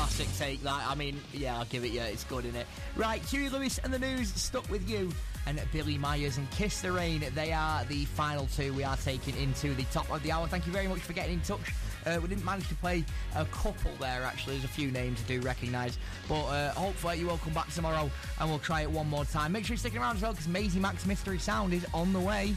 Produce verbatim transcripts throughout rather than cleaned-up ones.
classic take, that. I mean, yeah, I'll give it you. It's good, innit? Right, Huey Lewis and the News, Stuck With You, and Billy Myers and Kiss the Rain. They are the final two we are taking into the top of the hour. Thank you very much for getting in touch. Uh, we didn't manage to play a couple there, actually. There's a few names I do recognise. But uh, hopefully you will come back tomorrow and we'll try it one more time. Make sure you're sticking around as well, because Maisie Mac's Mystery Sound is on the way.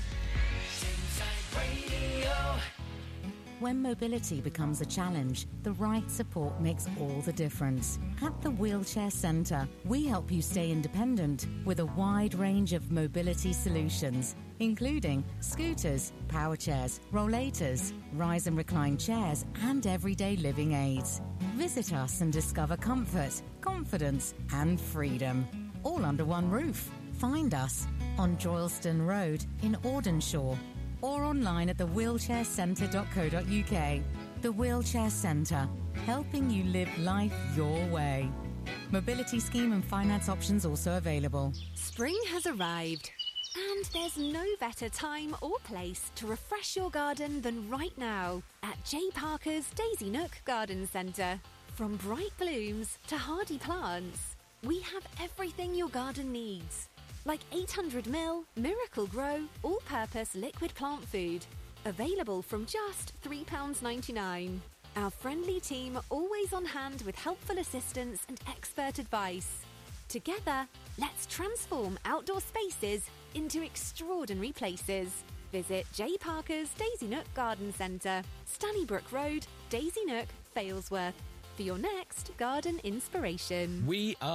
When mobility becomes a challenge, the right support makes all the difference. At the Wheelchair Centre, we help you stay independent with a wide range of mobility solutions, including scooters, power chairs, rollators, rise and recline chairs, and everyday living aids. Visit us and discover comfort, confidence, and freedom, all under one roof. Find us on Droylston Road in Audenshaw, or online at the wheelchair centre dot co dot uk. The Wheelchair Centre, helping you live life your way. Mobility scheme and finance options also available. Spring has arrived, and there's no better time or place to refresh your garden than right now at J Parker's Daisy Nook Garden Centre. From bright blooms to hardy plants, we have everything your garden needs. Like eight hundred milliliter Miracle Grow all-purpose liquid plant food, available from just three pounds ninety-nine. Our friendly team always on hand with helpful assistance and expert advice. Together, let's transform outdoor spaces into extraordinary places. Visit J Parker's Daisy Nook Garden Centre, Stannybrook Road, Daisy Nook, Failsworth, for your next garden inspiration. We are